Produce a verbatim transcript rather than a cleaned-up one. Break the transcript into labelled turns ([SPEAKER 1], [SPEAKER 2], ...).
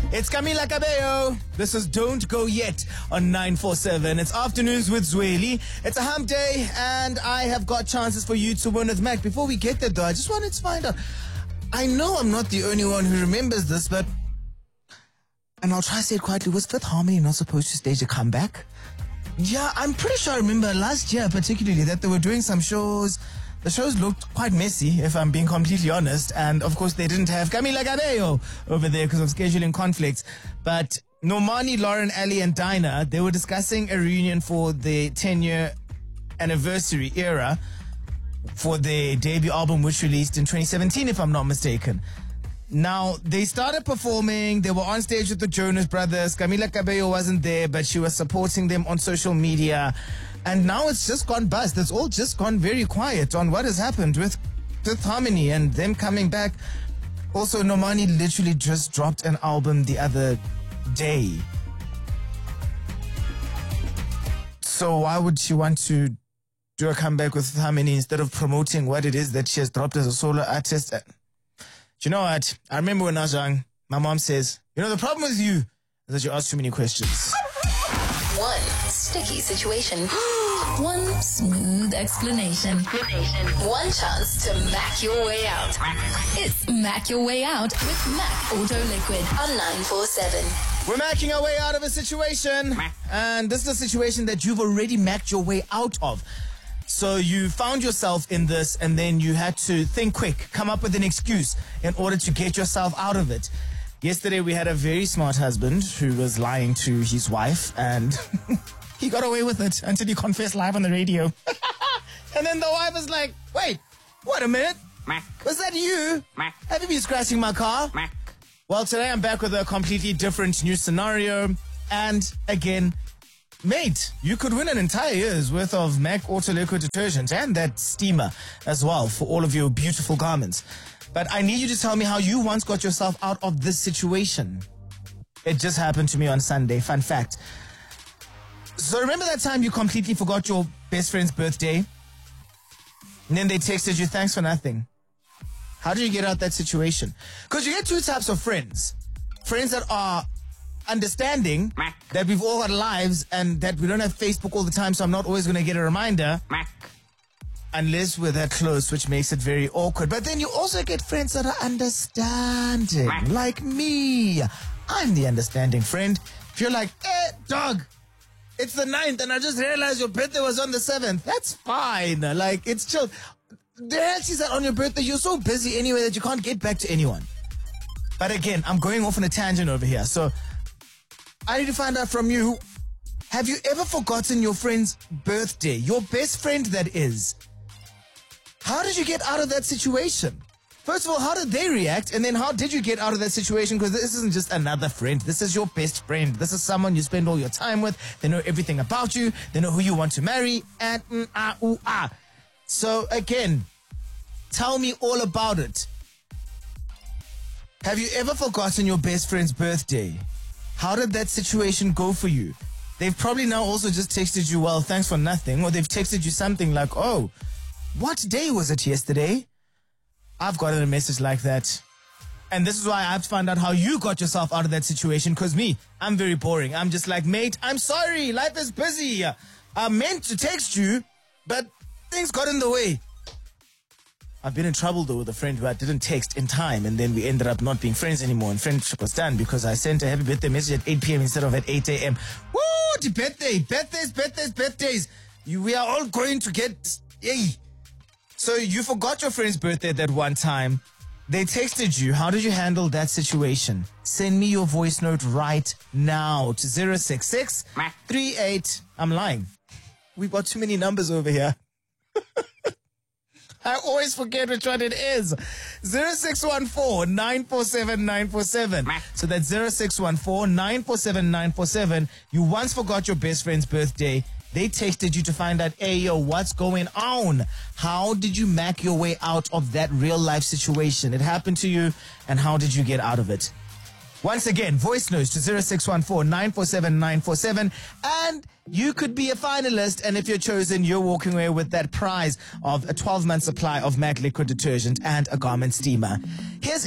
[SPEAKER 1] It's Camila Cabello. This is Don't Go Yet on nine four seven. It's Afternoons with Zweli. It's a hump day, and I have got chances for you to win with Mac. Before we get there, though, I just wanted to find out. I know I'm not the only one who remembers this, but... And I'll try to say it quietly. Was Fifth Harmony not supposed to stage a comeback? Yeah, I'm pretty sure I remember last year particularly that they were doing some shows... The shows looked quite messy, if I'm being completely honest. And, of course, they didn't have Camila Cabello over there because of scheduling conflicts. But Normani, Lauren, Ali, and Dinah, they were discussing a reunion for the ten-year anniversary era for their debut album, which released in twenty seventeen, if I'm not mistaken. Now, they started performing. They were on stage with the Jonas Brothers. Camila Cabello wasn't there, but she was supporting them on social media. And now it's just gone bust. It's all just gone very quiet on what has happened with Fifth Harmony and them coming back. Also, Normani literally just dropped an album the other day. So why would she want to do a comeback with Fifth Harmony instead of promoting what it is that she has dropped as a solo artist? Do you know what? I remember when I was young, my mom says, you know, the problem with you is that you ask too many questions.
[SPEAKER 2] One sticky situation. One smooth explanation. One chance to Mac your way out. It's Mac Your Way Out with Mac Auto Liquid on nine four seven.
[SPEAKER 1] We're macking our way out of a situation. And this is a situation that you've already macked your way out of. So you found yourself in this, and then you had to think quick, come up with an excuse in order to get yourself out of it. Yesterday, we had a very smart husband who was lying to his wife, and he got away with it until he confessed live on the radio. And then the wife was like, wait, wait a minute.
[SPEAKER 3] Mac.
[SPEAKER 1] Was that you?
[SPEAKER 3] Mac.
[SPEAKER 1] Have you been scratching my car?
[SPEAKER 3] Mac.
[SPEAKER 1] Well, today I'm back with a completely different new scenario. And again, mate, you could win an entire year's worth of Mac Auto Liquid detergent and that steamer as well for all of your beautiful garments. But I need you to tell me how you once got yourself out of this situation. It just happened to me on Sunday. Fun fact. So remember that time you completely forgot your best friend's birthday? And then they texted you, thanks for nothing. How did you get out of that situation? Because you get two types of friends. Friends that are understanding
[SPEAKER 3] Mac.
[SPEAKER 1] that we've all got lives and that we don't have Facebook all the time, so I'm not always going to get a reminder.
[SPEAKER 3] Mac.
[SPEAKER 1] Unless we're that close, which makes it very awkward. But then you also get friends that are understanding.
[SPEAKER 3] Mac.
[SPEAKER 1] Like me. I'm the understanding friend. If you're like, eh, dog, it's the ninth and I just realized your birthday was on the seventh. That's fine. Like, it's chill. The reality is that on your birthday, you're so busy anyway that you can't get back to anyone. But again, I'm going off on a tangent over here. So I need to find out from you, have you ever forgotten your friend's birthday? Your best friend, that is. How did you get out of that situation? First of all, how did they react? And then how did you get out of that situation? Because this isn't just another friend. This is your best friend. This is someone you spend all your time with. They know everything about you. They know who you want to marry. And mm, ah, ooh, ah. So again, tell me all about it. Have you ever forgotten your best friend's birthday? How did that situation go for you? They've probably now also just texted you, well, thanks for nothing. Or they've texted you something like, oh, what day was it yesterday? I've gotten a message like that. And this is why I have to find out how you got yourself out of that situation. Because me, I'm very boring. I'm just like, mate, I'm sorry. Life is busy. I meant to text you, but things got in the way. I've been in trouble, though, with a friend who I didn't text in time. And then we ended up not being friends anymore. And friendship was done because I sent a happy birthday message at eight p.m. instead of at eight a.m. Woo! The birthday. Birthdays, birthdays, birthdays. You, we are all going to get... Yay! So you forgot your friend's birthday that one time. They texted you. How did you handle that situation? Send me your voice note right now to zero six six three eight. I'm lying. We've got too many numbers over here. I always forget which one it is. zero six one four nine four seven nine four seven. So that's zero six one four nine four seven nine four seven. You once forgot your best friend's birthday. They texted you to find out, hey, yo, what's going on? How did you mac your way out of that real life situation? It happened to you, and how did you get out of it? Once again, voice notes to zero six one four nine four seven nine four seven, and you could be a finalist, and if you're chosen, you're walking away with that prize of a twelve-month supply of Mac liquid detergent and a garment steamer. Here's